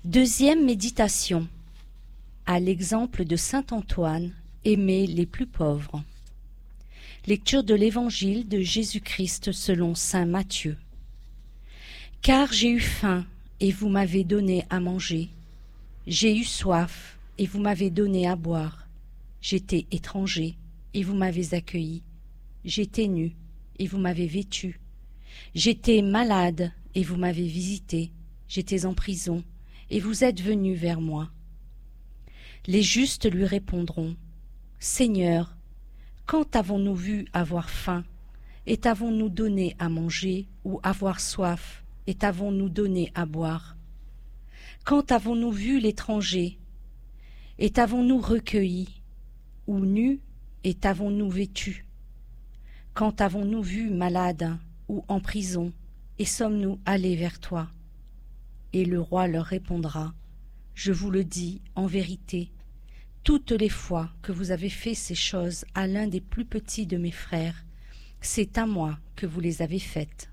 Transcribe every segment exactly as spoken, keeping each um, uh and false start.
Deuxième méditation. À l'exemple de saint Antoine, aimer les plus pauvres. Lecture de l'Évangile de Jésus-Christ selon saint Matthieu. Car j'ai eu faim, et vous m'avez donné à manger. J'ai eu soif, et vous m'avez donné à boire. J'étais étranger, et vous m'avez accueilli. J'étais nu, et vous m'avez vêtu. J'étais malade, et vous m'avez visité. J'étais en prison, et vous êtes venus vers moi. Les justes lui répondront: Seigneur, quand avons-nous vu avoir faim, et t'avons-nous donné à manger, ou avoir soif, et t'avons-nous donné à boire? Quand avons-nous vu l'étranger, et t'avons-nous recueilli, ou nu, et t'avons-nous vêtu? Quand avons-nous vu malade, ou en prison, et sommes-nous allés vers toi? Et le roi leur répondra: Je vous le dis en vérité, toutes les fois que vous avez fait ces choses à l'un des plus petits de mes frères, c'est à moi que vous les avez faites.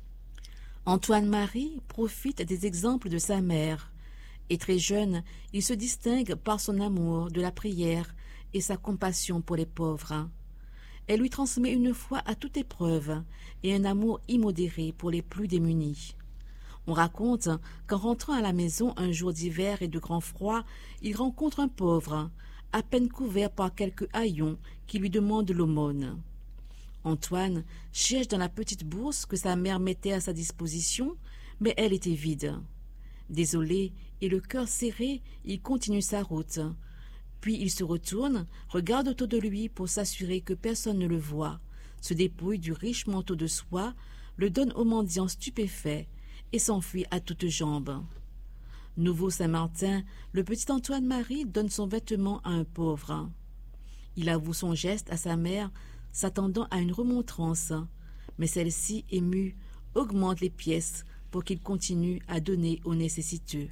Antoine-Marie profite des exemples de sa mère, et très jeune, il se distingue par son amour de la prière et sa compassion pour les pauvres. Elle lui transmet une foi à toute épreuve et un amour immodéré pour les plus démunis. On raconte qu'en rentrant à la maison un jour d'hiver et de grand froid, il rencontre un pauvre, à peine couvert par quelques haillons, qui lui demande l'aumône. Antoine cherche dans la petite bourse que sa mère mettait à sa disposition, mais elle était vide. Désolé et le cœur serré, il continue sa route. Puis il se retourne, regarde autour de lui pour s'assurer que personne ne le voit, se dépouille du riche manteau de soie, le donne au mendiant stupéfait et s'enfuit à toutes jambes. Nouveau Saint-Martin, le petit Antoine-Marie donne son vêtement à un pauvre. Il avoue son geste à sa mère, s'attendant à une remontrance, mais celle-ci, émue, augmente les pièces pour qu'il continue à donner aux nécessiteux.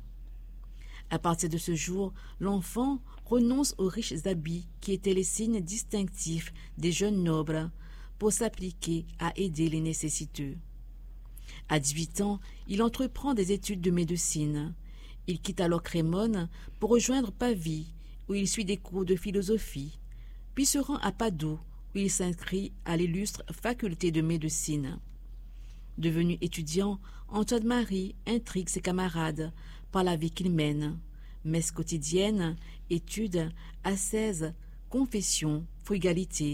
À partir de ce jour, l'enfant renonce aux riches habits qui étaient les signes distinctifs des jeunes nobles pour s'appliquer à aider les nécessiteux. À dix-huit ans, il entreprend des études de médecine. Il quitte alors Crémone pour rejoindre Pavie, où il suit des cours de philosophie, puis se rend à Padoue, où il s'inscrit à l'illustre faculté de médecine. Devenu étudiant, Antoine-Marie intrigue ses camarades par la vie qu'il mène. Messe quotidienne, études, ascèse, confession, frugalité,